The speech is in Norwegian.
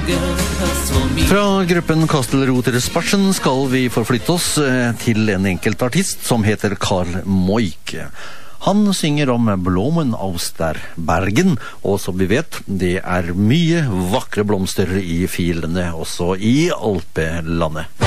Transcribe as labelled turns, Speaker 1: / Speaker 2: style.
Speaker 1: Fra gruppen Kastelroter-Sparsen skal vi forflytte oss til en enkelt artist som heter Karl Moik. Han synger om Blumen aus der Bergen, og som vi vet, det er mye vakre blomster i filene også i Alpelandet.